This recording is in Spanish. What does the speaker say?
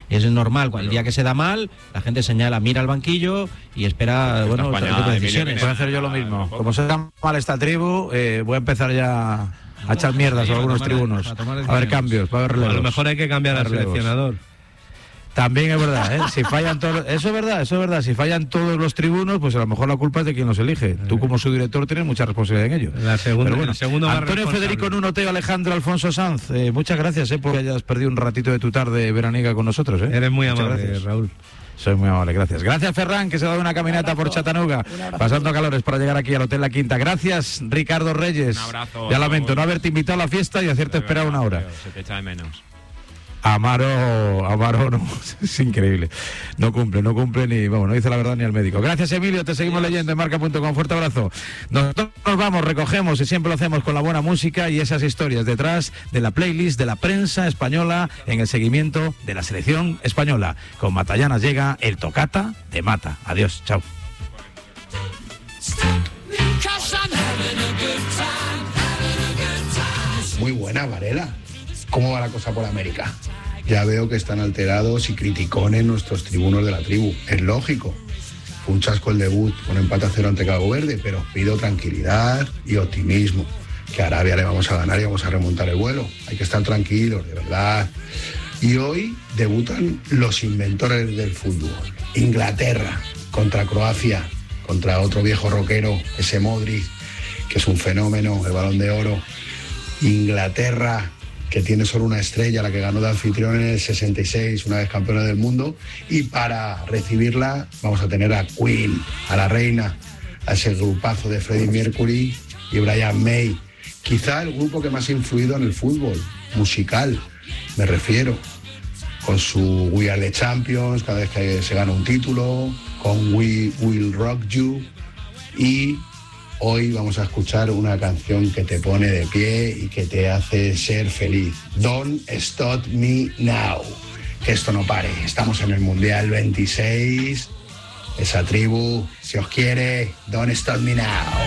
Es normal, el día que se da mal, la gente señala, mira al banquillo y espera, bueno, otro tipo de decisiones. Voy a hacer yo lo mismo. Como se da mal esta tribu, voy a empezar ya a echar mierdas a algunos tribunos. A ver cambios, va a haber relevos. A lo mejor hay que cambiar al seleccionador. También es verdad, ¿eh? Si fallan todos, eso es verdad, si fallan todos los tribunos, pues a lo mejor la culpa es de quien los elige. Tú como su director tienes mucha responsabilidad en ello. Pero bueno, Antonio Federico Nuno Teo, Alejandro Alfonso Sanz, muchas gracias porque hayas perdido un ratito de tu tarde veraniega con nosotros. Eres muy muchas amable, gracias. Raúl. Soy muy amable, gracias. Gracias, Ferran, que se ha dado una caminata por Chattanooga, pasando calores para llegar aquí al Hotel La Quinta. Gracias, Ricardo Reyes. Un abrazo. Ya lamento no haberte invitado a la fiesta y hacerte esperar una hora. Se te echa de menos. Amaro no, es increíble. No cumple ni, vamos, no dice la verdad ni al médico. Gracias, Emilio, te seguimos leyendo en marca.com. Fuerte abrazo. Nosotros nos vamos, recogemos y siempre lo hacemos con la buena música y esas historias detrás de la playlist de la prensa española en el seguimiento de la selección española. Con Matallanas llega el Tocata de Mata. Adiós, chao. Muy buena, Varela. ¿Cómo va la cosa por América? Ya veo que están alterados y criticones nuestros tribunos de la tribu. Es lógico. Fue un chasco el debut, un empate a 0 ante Cabo Verde, pero os pido tranquilidad y optimismo. Que a Arabia le vamos a ganar y vamos a remontar el vuelo. Hay que estar tranquilos, de verdad. Y hoy debutan los inventores del fútbol. Inglaterra contra Croacia, contra otro viejo rockero, ese Modric, que es un fenómeno, el Balón de Oro. Inglaterra, que tiene solo una estrella, la que ganó de anfitrión en el 66, una vez campeona del mundo, y para recibirla vamos a tener a Queen, a la reina, a ese grupazo de Freddie Mercury y Brian May, quizá el grupo que más ha influido en el fútbol, musical, me refiero, con su We Are the Champions, cada vez que se gana un título, con We Will Rock You, y hoy vamos a escuchar una canción que te pone de pie y que te hace ser feliz. Don't Stop Me Now. Que esto no pare. Estamos en el Mundial 26. Esa tribu, si os quiere, Don't Stop Me Now.